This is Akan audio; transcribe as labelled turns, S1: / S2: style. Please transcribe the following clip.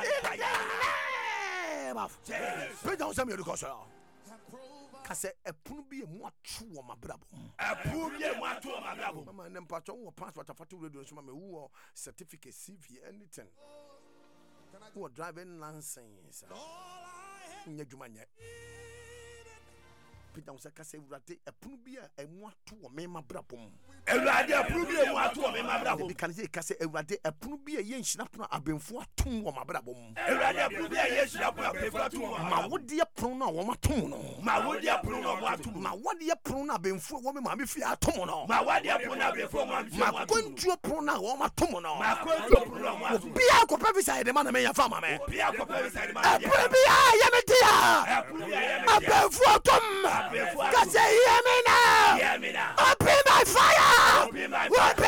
S1: name of Jesus. Pray down some of your question. Kase epunu bi emu atu wo mabrabo. Epunu bi emu atu wo mabrabo. Mama nem patron wo passport afatu radio so me wo certificate CV anything. Wo driving license. Nya dwuma nya. Pray down say kase urade epunu bi emu atu wo me mabrabo. Urade epunu bi emu atu wo me mabrabo. Bi kan say kase urade epunu bi ye nhina pono abenfo atum wo mabrabo. Urade epunu bi ye nhina pono abenfo atum wo. Ma wo de epunu na wo matum no. Ma wo de epunu na wo atum. Ma wo de epunu na abenfo wo me ma me fi atum no. Ma wo de epunu na abenfo wo ma me fi atum. Ma kontu epunu na wo matum no. Ma kontu epunu na wo atum. Bia ko pɛ side man na me ya fa ma me. Bia ko pɛ side man. Epunu bia ye me dia. Epunu bia ye me dia. Abenfo atum. Kase hear me now. Open my fire. Open my fire.